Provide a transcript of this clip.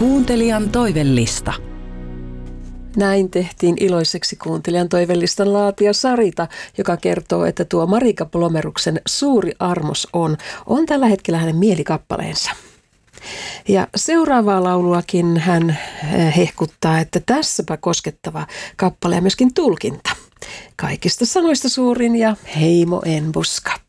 Kuuntelijan toivellista. Näin tehtiin iloiseksi kuuntelijan toivellistan laatija Sarita, joka kertoo, että tuo Marika Plomeruksen Suuri armos on tällä hetkellä hänen mielikappaleensa. Ja seuraavaa lauluakin hän hehkuttaa, että tässäpä koskettava kappale ja myöskin tulkinta. Kaikista sanoista suurin ja heimo en buska.